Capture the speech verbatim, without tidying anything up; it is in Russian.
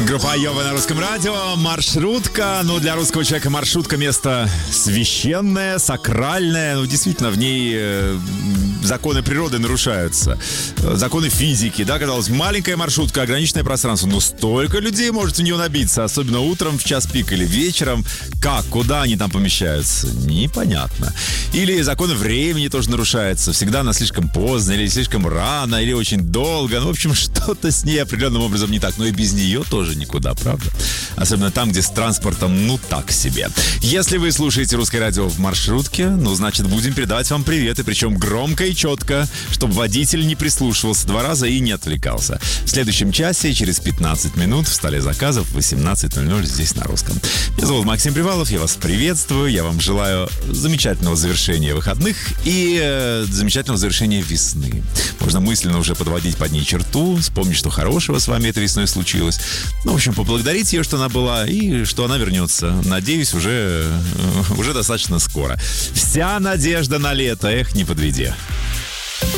Группа Айова на русском радио. Маршрутка. Ну, для русского человека маршрутка — место священное, сакральное. Ну, действительно, в ней э, законы природы нарушаются. Законы физики, да, казалось, маленькая маршрутка, ограниченное пространство. Но столько людей может в нее набиться, особенно утром в час пик или вечером. Как, куда они там помещаются? Непонятно. Или законы времени тоже нарушаются. Всегда она слишком поздно, или слишком рано, или очень долго. Ну, в общем, что-то с ней определенным образом не так. Но и без нее тоже никуда, правда? Особенно там, где с транспортом, ну, так себе. Если вы слушаете русское радио в маршрутке, ну, значит, будем передавать вам привет, и причем громко и четко, чтобы водитель не прислушивался два раза и не отвлекался. В следующем часе, через пятнадцать минут, в столе заказов в восемнадцать ноль ноль здесь на русском. Меня зовут Максим Привалов, я вас приветствую, я вам желаю замечательного завершения выходных и э, замечательного завершения весны. Можно мысленно уже подводить под ней черту, вспомнить, что хорошего с вами этой весной случилось. Ну, в общем, поблагодарить ее, что она была, и что она вернется. Надеюсь, уже, уже достаточно скоро. Вся надежда на лето. Эх, не подведи.